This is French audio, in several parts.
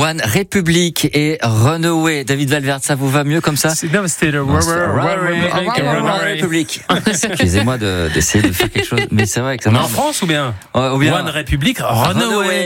One Republic et Runaway. David Valverde, ça vous va mieux comme ça? Non, c'était le One Republic. Excusez-moi d'essayer de faire quelque chose, mais c'est vrai que ça marche. En France ou bien One Republic, Runaway.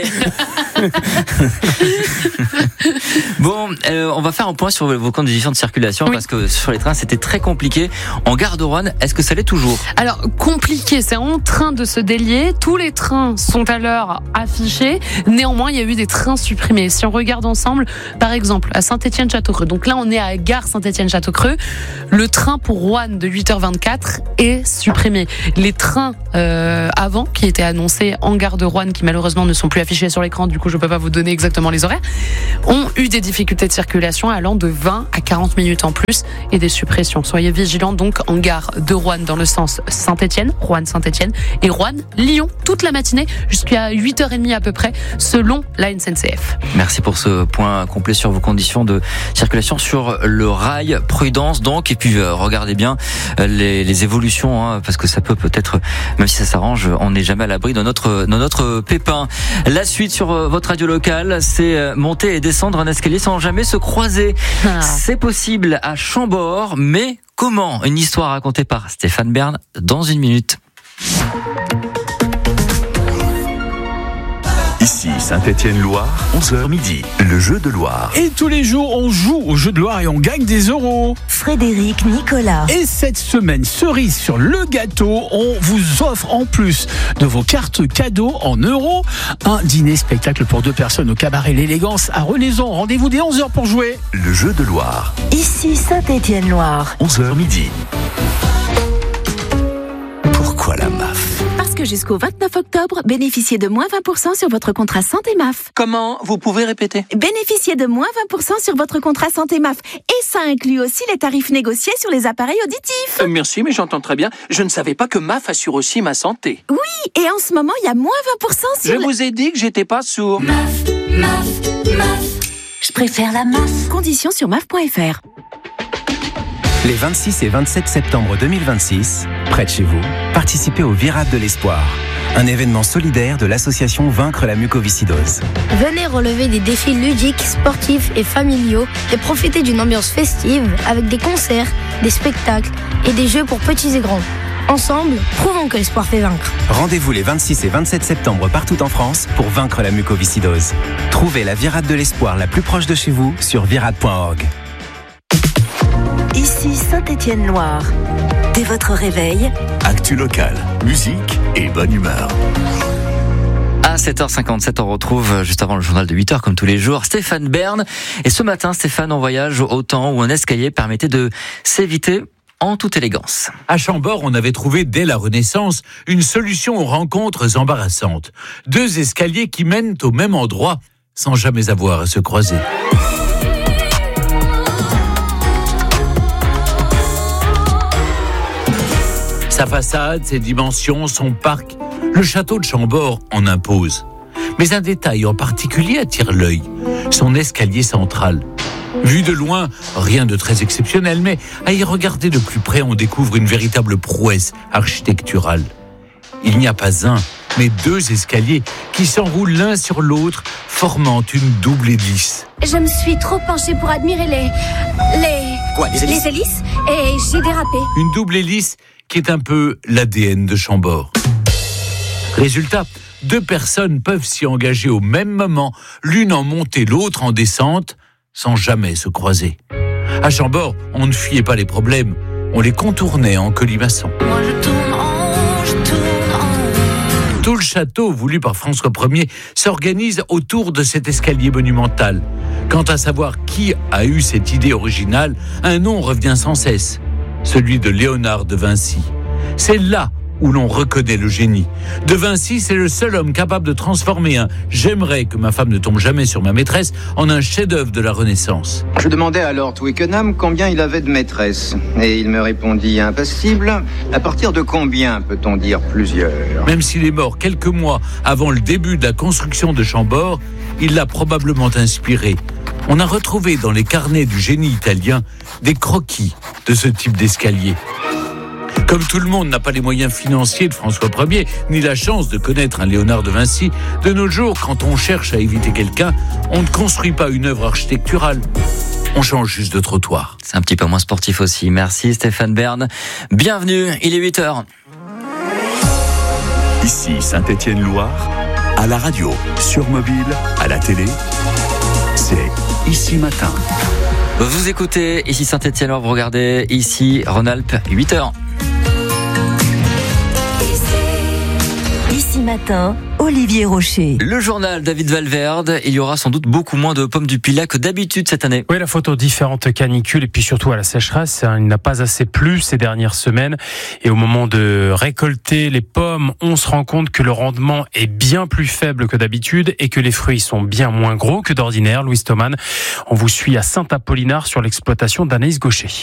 Bon, on va faire un point sur vos conditions de circulation parce que sur les trains c'était très compliqué. En gare de Rouen, est-ce que ça l'est toujours? Alors compliqué, c'est en train de se délier. Tous les trains sont à l'heure affichés. Néanmoins, il y a eu des trains supprimés. Si on regarde ensemble, par exemple à Saint-Étienne-Châteaucreux. Donc là, on est à gare Saint-Étienne-Châteaucreux. Le train pour Rouen de 8h24 est supprimé. Les trains avant qui étaient annoncés en gare de Rouen, qui malheureusement ne sont plus affichés sur l'écran, du coup je peux pas vous donner exactement les horaires, ont eu des difficultés de circulation allant de 20 à 40 minutes en plus et des suppressions. Soyez vigilants donc en gare de Rouen dans le sens Saint-Étienne, Rouen-Saint-Étienne et Rouen-Lyon toute la matinée jusqu'à 8h30 à peu près selon la SNCF. Merci pour ce point complet sur vos conditions de circulation sur le rail. Prudence donc, et puis regardez bien les évolutions parce que ça peut-être, même si ça s'arrange, on n'est jamais à l'abri de notre pépin. La suite sur votre radio locale, c'est monter et descendre un escalier sans jamais se croiser. C'est possible à Chambord, mais comment? Une histoire racontée par Stéphane Bern dans 1 minute. Ici Saint-Étienne-Loire, 11h midi, le jeu de Loire. Et tous les jours, on joue au jeu de Loire et on gagne des euros. Frédéric, Nicolas. Et cette semaine, cerise sur le gâteau, on vous offre en plus de vos cartes cadeaux en euros, un dîner-spectacle pour 2 personnes au cabaret L'Élégance à Renaison. Rendez-vous dès 11h pour jouer. Le jeu de Loire. Ici Saint-Étienne-Loire. 11h midi. Pourquoi la MAF? Parce que jusqu'au 29 octobre, bénéficiez de moins 20% sur votre contrat santé MAF. Comment? Vous pouvez répéter? Bénéficiez de moins 20% sur votre contrat santé MAF. Et ça inclut aussi les tarifs négociés sur les appareils auditifs. Merci, mais j'entends très bien. Je ne savais pas que MAF assure aussi ma santé. Oui, et en ce moment, il y a moins 20% sur... Je vous ai dit que j'étais pas sourd. MAF. Je préfère la MAF. Conditions sur MAF.fr. Les 26 et 27 septembre 2026, près de chez vous, participez au Virade de l'Espoir, un événement solidaire de l'association Vaincre la mucoviscidose. Venez relever des défis ludiques, sportifs et familiaux et profiter d'une ambiance festive avec des concerts, des spectacles et des jeux pour petits et grands. Ensemble, prouvons que l'espoir fait vaincre. Rendez-vous les 26 et 27 septembre partout en France pour vaincre la mucoviscidose. Trouvez la Virade de l'Espoir la plus proche de chez vous sur virade.org. Ici Saint-Étienne-Loire. Dès votre réveil, actu local, musique et bonne humeur. À 7h57, on retrouve juste avant le journal de 8h comme tous les jours Stéphane Bern. Et ce matin, Stéphane, on voyage au temps où un escalier permettait de s'éviter en toute élégance. À Chambord, on avait trouvé dès la Renaissance une solution aux rencontres embarrassantes. 2 escaliers qui mènent au même endroit sans jamais avoir à se croiser. Sa façade, ses dimensions, son parc, le château de Chambord en impose. Mais un détail en particulier attire l'œil, son escalier central. Vu de loin, rien de très exceptionnel, mais à y regarder de plus près, on découvre une véritable prouesse architecturale. Il n'y a pas un, mais 2 escaliers qui s'enroulent l'un sur l'autre, formant une double hélice. Je me suis trop penchée pour admirer les hélices et j'ai dérapé. Une double hélice qui est un peu l'ADN de Chambord. Résultat, 2 personnes peuvent s'y engager au même moment, l'une en montée, l'autre en descente, sans jamais se croiser. À Chambord, on ne fuyait pas les problèmes, on les contournait en colimaçon. moi je tourne en... Tout le château, voulu par François Ier, s'organise autour de cet escalier monumental. Quant à savoir qui a eu cette idée originale, un nom revient sans cesse, celui de Léonard de Vinci. C'est là où l'on reconnaît le génie. De Vinci, c'est le seul homme capable de transformer un « j'aimerais que ma femme ne tombe jamais sur ma maîtresse » en un chef-d'œuvre de la Renaissance. Je demandais à Lord Twickenham combien il avait de maîtresses. Et il me répondit impassible. À partir de combien peut-on dire plusieurs? Même s'il est mort quelques mois avant le début de la construction de Chambord, il l'a probablement inspiré. On a retrouvé dans les carnets du génie italien des croquis de ce type d'escalier. Comme tout le monde n'a pas les moyens financiers de François Ier, ni la chance de connaître un Léonard de Vinci, de nos jours, quand on cherche à éviter quelqu'un, on ne construit pas une œuvre architecturale. On change juste de trottoir. C'est un petit peu moins sportif aussi. Merci Stéphane Bern. Bienvenue, il est 8h. Ici Saint-Étienne-Loire, à la radio, sur mobile, à la télé, c'est Ici Matin. Vous écoutez ici Saint-Étienne-Loire, vous regardez ici Rhône-Alpes, 8h. Ici Matin, Olivier Rocher. Le journal David Valverde, il y aura sans doute beaucoup moins de pommes du Pilat que d'habitude cette année. Oui, la faute aux différentes canicules et puis surtout à la sécheresse. Il n'a pas assez plu ces dernières semaines. Et au moment de récolter les pommes, on se rend compte que le rendement est bien plus faible que d'habitude et que les fruits sont bien moins gros que d'ordinaire. Louis Thoman, on vous suit à Saint-Apollinaire sur l'exploitation d'Anaïs Gaucher.